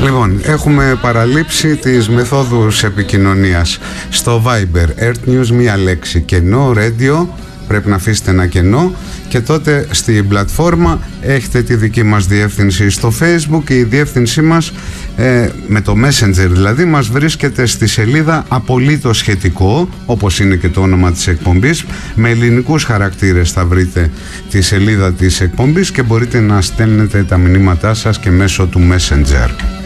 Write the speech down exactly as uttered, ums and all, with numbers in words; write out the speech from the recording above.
Λοιπόν, έχουμε παραλείψει τις μεθόδους επικοινωνίας. Στο Viber, Earth News, μία λέξη, κενό, radio, πρέπει να αφήσετε ένα κενό, και τότε στην πλατφόρμα έχετε τη δική μας διεύθυνση στο Facebook, και η διεύθυνσή μας ε, με το Messenger δηλαδή μας βρίσκεται στη σελίδα Απολύτως Σχετικό, όπως είναι και το όνομα της εκπομπής. Με ελληνικούς χαρακτήρες θα βρείτε τη σελίδα της εκπομπής και μπορείτε να στέλνετε τα μηνύματά σας και μέσω του Messenger.